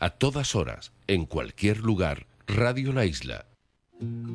A todas horas, en cualquier lugar, Radio La Isla.